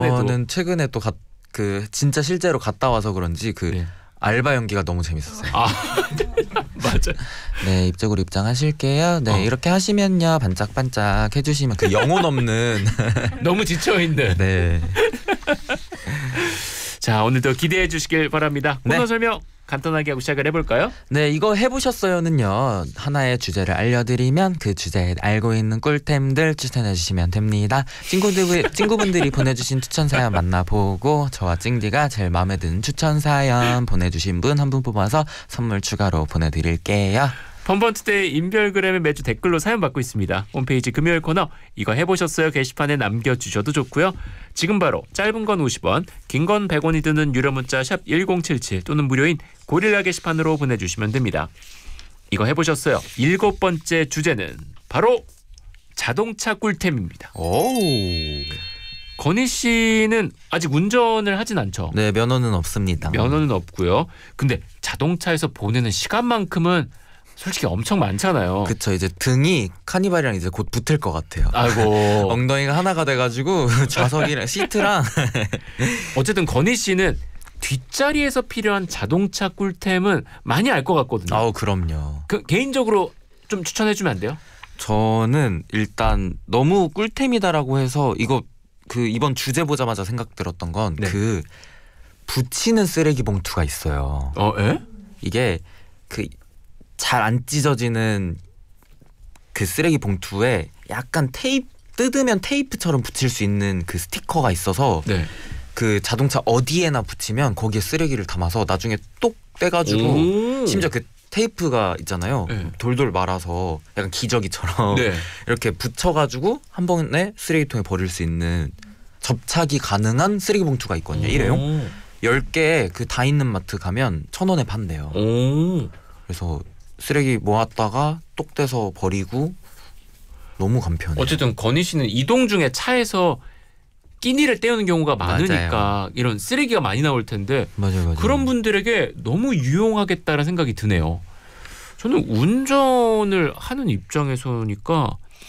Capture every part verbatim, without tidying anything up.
저는 최근에 또 그 진짜 실제로 갔다 와서 그런지 그 네. 알바 연기가 너무 재밌었어요. 아 맞아. 네, 이쪽으로 입장하실게요. 네, 어. 이렇게 하시면요 반짝반짝 해주시면 그 영혼 없는 너무 지쳐있는. 네. 자, 오늘도 기대해 주시길 바랍니다. 코너 네. 설명 간단하게 하고 시작을 해볼까요? 네, 이거 해보셨어요는요. 하나의 주제를 알려드리면 그 주제에 알고 있는 꿀템들 추천해 주시면 됩니다. 친구들, 친구분들이 보내주신 추천 사연 만나보고 저와 찡디가 제일 마음에 드는 추천 사연 보내주신 분 한 분 뽑아서 선물 추가로 보내드릴게요. 펀펀투데이 인별그램에 매주 댓글로 사연 받고 있습니다. 홈페이지 금요일 코너 이거 해보셨어요 게시판에 남겨주셔도 좋고요. 지금 바로 짧은 건 오십 원, 긴 건 백 원이 드는 유료 문자 샵 일공칠칠 또는 무료인 고릴라 게시판으로 보내주시면 됩니다. 이거 해보셨어요. 일곱 번째 주제는 바로 자동차 꿀템입니다. 오. 건희 씨는 아직 운전을 하진 않죠? 네, 면허는 없습니다. 면허는 없고요. 근데 자동차에서 보내는 시간만큼은 솔직히 엄청 많잖아요. 그쵸. 이제 등이 카니발이랑 이제 곧 붙을 것 같아요. 아이고. 엉덩이가 하나가 돼가지고 좌석이랑 시트랑. 어쨌든 건희 씨는 뒷자리에서 필요한 자동차 꿀템은 많이 알 것 같거든요. 아우 그럼요. 그 개인적으로 좀 추천해주면 안 돼요? 저는 일단 너무 꿀템이다라고 해서 이거 그 이번 주제 보자마자 생각 들었던 건 그 네. 붙이는 쓰레기 봉투가 있어요. 어, 에? 이게 그 잘 안 찢어지는 그 쓰레기 봉투에 약간 테이프 뜯으면 테이프처럼 붙일 수 있는 그 스티커가 있어서 네. 그 자동차 어디에나 붙이면 거기에 쓰레기를 담아서 나중에 똑 떼가지고 심지어 그 테이프가 있잖아요. 네. 돌돌 말아서 약간 기저귀처럼 네. 이렇게 붙여가지고 한 번에 쓰레기통에 버릴 수 있는 접착이 가능한 쓰레기 봉투가 있거든요. 일회용. 열 개 그 다 있는 마트 가면 천 원에 판대요. 오. 그래서 쓰레기 모았다가 똑 떼서 버리고 너무 간편해요. 어쨌든 건희 씨는 이동 중에 차에서 끼니를 때우는 경우가 많으니까 맞아요. 이런 쓰레기가 많이 나올 텐데 맞아요, 맞아요. 그런 분들에게 너무 유용하겠다는 생각이 드네요. 저는 운전을 하는 입장에서니까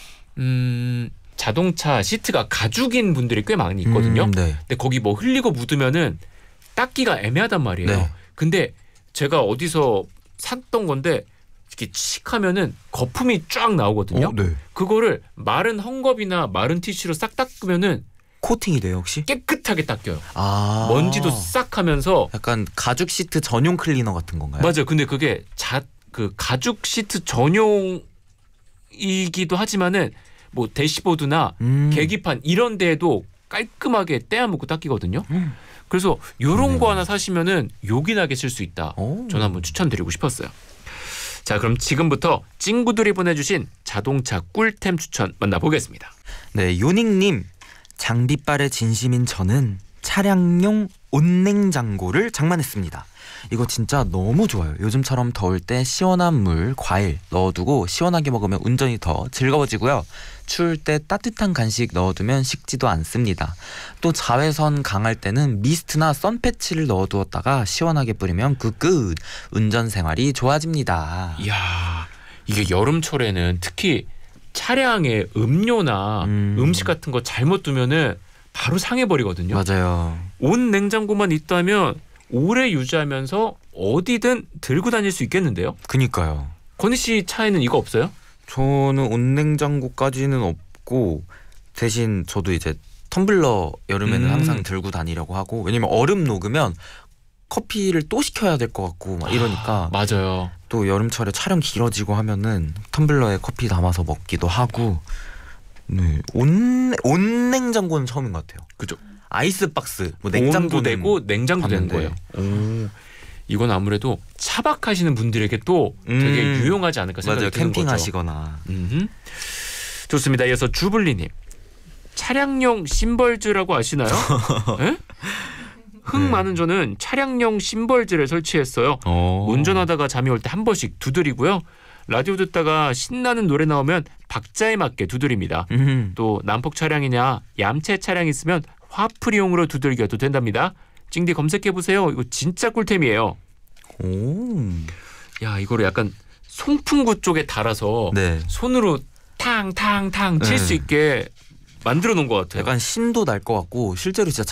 음, 자동차 시트가 가죽인 분들이 꽤 많이 있거든요. 음, 네. 근데 거기 뭐 흘리고 묻으면은 닦기가 애매하단 말이에요. 네. 근데 제가 어디서 샀던 건데 이렇게 칙 하면은 거품이 쫙 나오거든요. 어, 네. 그거를 마른 헝겊이나 마른 티슈로 싹 닦으면은 코팅이 돼요 혹시? 깨끗하게 닦여요. 아 먼지도 싹 하면서 약간 가죽 시트 전용 클리너 같은 건가요? 맞아요. 근데 그게 자, 그 가죽 시트 전용이기도 하지만은 뭐 대시보드나 음. 계기판 이런 데에도 깔끔하게 떼어먹고 닦이거든요. 음. 그래서 요런 음. 거 하나 사시면은 요긴하게 쓸 수 있다. 오. 저는 한번 추천드리고 싶었어요. 자, 그럼 지금부터 찡구들이 보내주신 자동차 꿀템 추천 만나보겠습니다. 네, 요닉님. 장비빨의 진심인 저는 차량용 온냉장고를 장만했습니다. 이거 진짜 너무 좋아요. 요즘처럼 더울 때 시원한 물, 과일 넣어두고 시원하게 먹으면 운전이 더 즐거워지고요. 추울 때 따뜻한 간식 넣어두면 식지도 않습니다. 또 자외선 강할 때는 미스트나 선패치를 넣어두었다가 시원하게 뿌리면 굿굿 운전 생활이 좋아집니다. 이야, 이게 여름철에는 특히 차량에 음료나 음. 음식 같은 거 잘못 두면은 바로 상해버리거든요. 맞아요. 온 냉장고만 있다면 오래 유지하면서 어디든 들고 다닐 수 있겠는데요. 그니까요. 건희 씨 차에는 이거 없어요? 저는 온냉장고까지는 없고 대신 저도 이제 텀블러 여름에는 음. 항상 들고 다니려고 하고 왜냐면 얼음 녹으면 커피를 또 시켜야 될 것 같고 막 이러니까 아, 맞아요. 또 여름철에 촬영 길어지고 하면은 텀블러에 커피 담아서 먹기도 하고 네, 온, 온냉장고는 처음인 것 같아요. 그죠. 아이스박스, 뭐 냉장도 되고 냉장도 되는 거예요. 오. 이건 아무래도 차박하시는 분들에게 또 되게 음. 유용하지 않을까 생각이 맞아요. 드는 거죠. 캠핑하시거나. 음흠. 좋습니다. 이어서 주블리님. 차량용 심벌즈라고 아시나요? 네? 흥 네. 많은 저는 차량용 심벌즈를 설치했어요. 오. 운전하다가 잠이 올 때 한 번씩 두드리고요. 라디오 듣다가 신나는 노래 나오면 박자에 맞게 두드립니다. 음. 또 난폭 차량이냐 얌체 차량 있으면 화풀이용으로 두들겨도 된답니다. 찡디 검색해보세요. 이거 진짜 꿀템이에요. 오. 야, 이거를 약간 송풍구 쪽에 달아서 네. 손으로 탕탕탕 칠 수 네. 있게 만들어 놓은 것 같아요. 약간 신도 날 것 같고 실제로 진짜